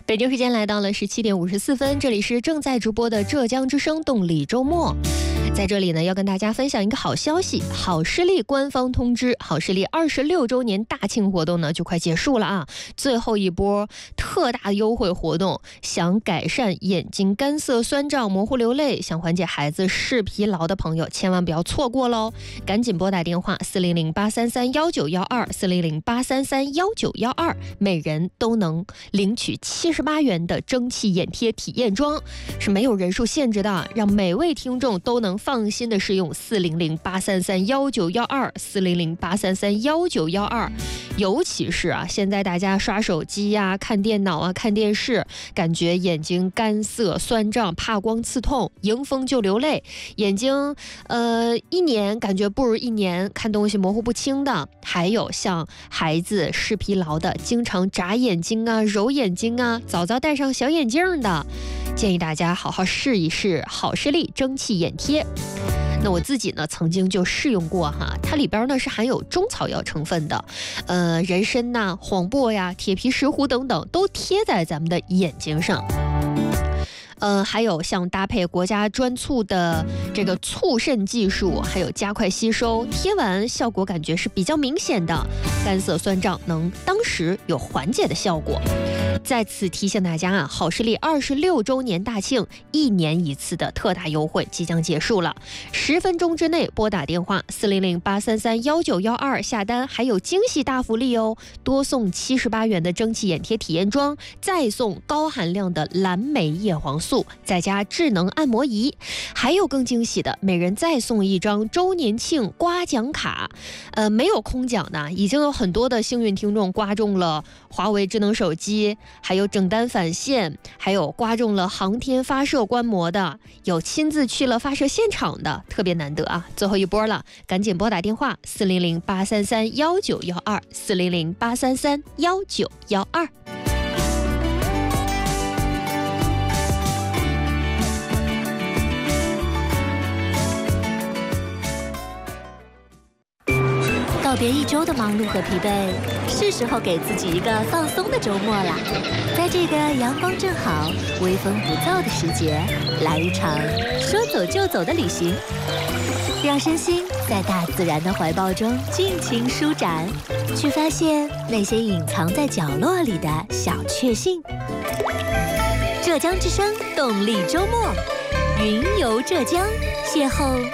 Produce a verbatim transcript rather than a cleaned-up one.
北京时间来到了十七点五十四分，这里是正在直播的浙江之声动力周末。在这里呢，要跟大家分享一个好消息，好视力官方通知，好视力二十六周年大庆活动呢就快结束了啊！最后一波特大优惠活动，想改善眼睛干涩、酸胀、模糊流泪，想缓解孩子视疲劳的朋友，千万不要错过喽！赶紧拨打电话四零零八三三幺九幺二四零零八三三幺九幺二，每人都能领取七十八元的蒸汽眼贴体验装，是没有人数限制的，让每位听众都能放心的使用四零零八三三幺九幺二四零零八三三幺九幺二。尤其是啊，现在大家刷手机呀、啊、看电脑啊、看电视，感觉眼睛干涩、酸胀、怕光、刺痛，迎风就流泪，眼睛呃一年感觉不如一年，看东西模糊不清的，还有像孩子视疲劳的，经常眨眼睛啊、揉眼睛啊，早早戴上小眼镜的，建议大家好好试一试好视力蒸汽眼贴。那我自己呢，曾经就试用过哈，它里边呢是含有中草药成分的，呃，人参呐、黄柏呀、铁皮石斛等等，都贴在咱们的眼睛上。呃，还有像搭配国家专促的这个促渗技术，还有加快吸收，贴完效果感觉是比较明显的，干涩酸胀能当时有缓解的效果。再次提醒大家啊，好视力二十六周年大庆，一年一次的特大优惠即将结束了，十分钟之内拨打电话四零零八三三幺九幺二下单，还有惊喜大福利哦，多送七十八元的蒸汽眼贴体验装，再送高含量的蓝莓叶黄素，再加智能按摩仪，还有更惊喜的，每人再送一张周年庆刮奖卡。呃，没有空奖的，已经有很多的幸运听众刮中了华为智能手机，还有整单返现，还有刮中了航天发射观摩的，有亲自去了发射现场的，特别难得啊！最后一波了，赶紧拨打电话四零零八三三幺九幺二四零零八三三幺九幺二。 告别一周的忙碌和疲惫，是时候给自己一个放松的周末啦。在这个阳光正好、微风不燥的时节，来一场说走就走的旅行，让身心在大自然的怀抱中尽情舒展，去发现那些隐藏在角落里的小确幸。浙江之声动力周末，云游浙江，邂逅